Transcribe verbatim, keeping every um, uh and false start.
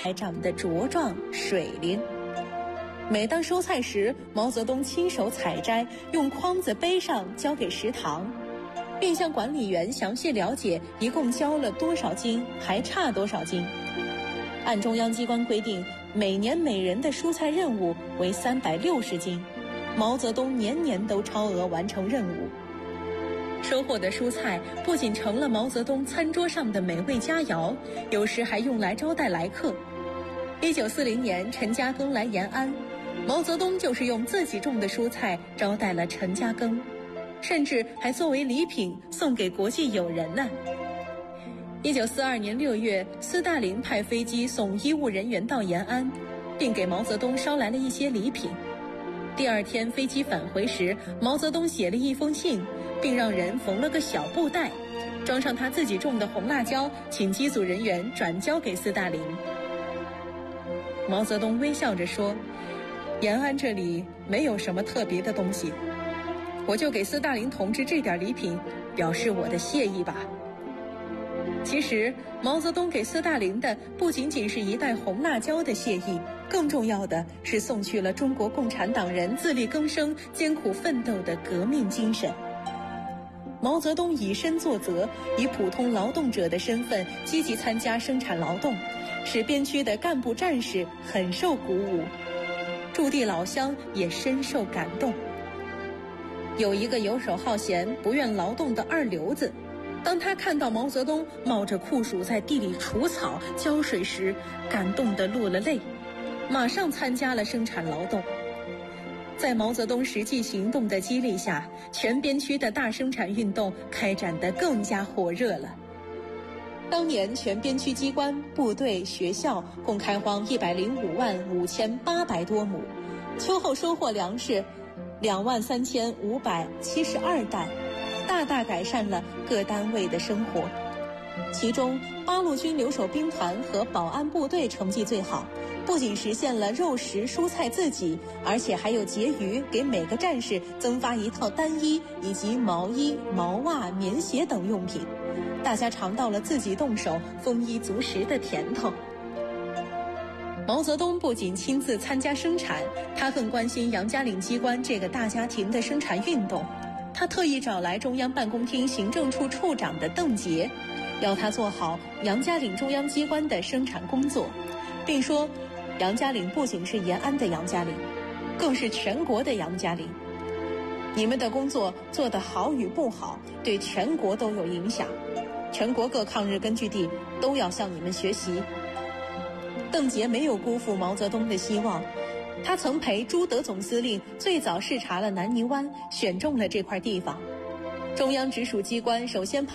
还长得茁壮水灵。每当收菜时，毛泽东亲手采摘，用筐子背上交给食堂，并向管理员详细了解一共交了多少斤，还差多少斤。按中央机关规定，每年每人的蔬菜任务为三百六十斤，毛泽东年年都超额完成任务。收获的蔬菜不仅成了毛泽东餐桌上的美味佳肴，有时还用来招待来客。一九四零年，陈嘉庚来延安，毛泽东就是用自己种的蔬菜招待了陈嘉庚，甚至还作为礼品送给国际友人呢。一九四二年六月，斯大林派飞机送医务人员到延安，并给毛泽东捎来了一些礼品。第二天飞机返回时，毛泽东写了一封信，并让人缝了个小布袋，装上他自己种的红辣椒，请机组人员转交给斯大林。毛泽东微笑着说：“延安这里没有什么特别的东西，我就给斯大林同志这点礼品，表示我的谢意吧。”其实，毛泽东给斯大林的不仅仅是一袋红辣椒的谢意，更重要的是送去了中国共产党人自力更生、艰苦奋斗的革命精神。毛泽东以身作则，以普通劳动者的身份积极参加生产劳动，使边区的干部战士很受鼓舞，驻地老乡也深受感动。有一个游手好闲、不愿劳动的二流子，当他看到毛泽东冒着酷暑在地里除草浇水时，感动得落了泪，马上参加了生产劳动。在毛泽东实际行动的激励下，全边区的大生产运动开展得更加火热了。当年全边区机关、部队、学校共开荒一百零五万五千八百多亩，秋后收获粮食两万三千五百七十二担，大大改善了各单位的生活。其中，八路军留守兵团和保安部队成绩最好，不仅实现了肉食蔬菜自给，而且还有结余给每个战士增发一套单衣以及毛衣、毛袜、棉鞋等用品，大家尝到了自己动手丰衣足食的甜头。毛泽东不仅亲自参加生产，他更关心杨家岭机关这个大家庭的生产运动。他特意找来中央办公厅行政处处长的邓杰，要他做好杨家岭中央机关的生产工作，并说杨家岭不仅是延安的杨家岭，更是全国的杨家岭。你们的工作做得好与不好，对全国都有影响，全国各抗日根据地都要向你们学习。邓杰没有辜负毛泽东的希望，他曾陪朱德总司令最早视察了南泥湾，选中了这块地方。中央直属机关首先